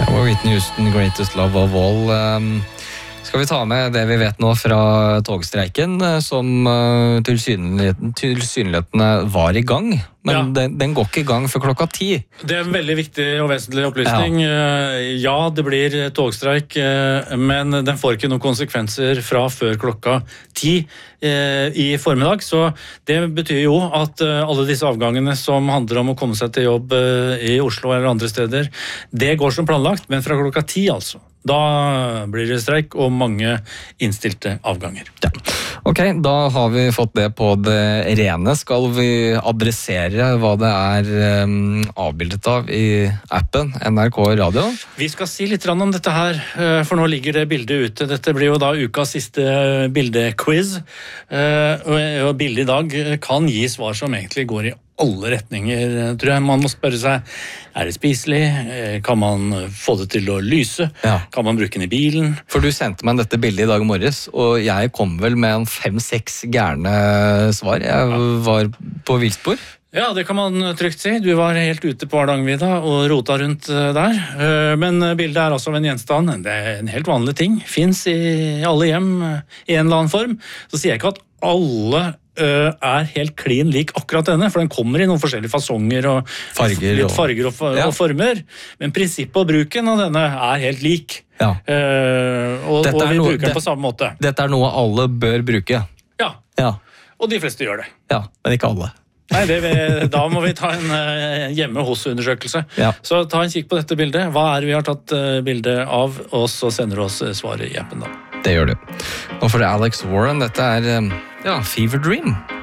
Det var Whitney Houston, Greatest Love of All. Skal vi ta med det vi vet nå fra togstreiken, som tilsynelatende var i gang, men den går ikke i gang før klokka 10. Det en veldig viktig og vesentlig opplysning. Ja, det blir togstreik, men den får ikke noen konsekvenser fra før klokka 10 i formiddag, så det betyr jo at alle disse avgangene som handler om å komme seg til jobb i Oslo eller andre steder, det går som planlagt, men fra klokka 10 altså. Da blir det streik og mange innstilte avganger. Ja. Ok, da har vi fått det på det rene. Skal vi adressere hva det avbildet av i appen NRK Radio? Vi skal si litt om dette her, for nå ligger det bildet ute. Dette blir jo da ukas siste bildequiz, og bildet i dag kan gi svar som egentlig går i alle retninger, tror jeg. Man må spørre seg, det spiselig? Kan man få det til å lyse? Ja. Kan man bruke den i bilen? For du sendte meg dette bildet i dag morges, og jeg kom vel med 5-6 gærne svar. Jeg var på villspor. Ja, det kan man trygt si. Du var helt ute på Hardangervidda og rota rundt der. Men bildet altså av en gjenstand. Det en helt vanlig ting. Finnes i alle hjem i en eller annen form. Så sier jeg ikke at alle helt klin lik akkurat denne, for den kommer i noen forskjellige fasonger og farger og former, men prinsippet og bruken av denne helt lik. Ja. Og vi bruker den på samme måte. Dette noe alle bør bruke. Ja. Og de fleste gjør det. Ja, men ikke alle. Nei, da må vi ta en hjemme hos-undersøkelse. Ja. Så ta en kikk på dette bildet. Hva vi har tatt bildet av, og så sender du oss svaret i appen da. Det gjør du. Nå for det Alex Warren, dette Fever Dream.